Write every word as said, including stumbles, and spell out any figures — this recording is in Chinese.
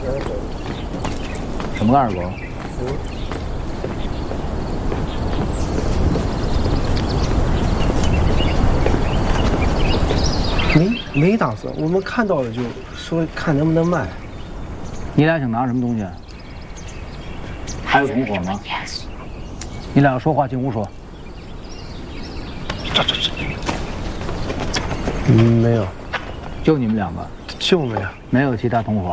什么个二狗？ 没没打算，我们看到了就说看能不能卖。 你俩想拿什么东西？还有同伙吗？你俩要说话进屋说。 这这这。嗯，没有， 就你们两个， 就没有， 没有其他同伙。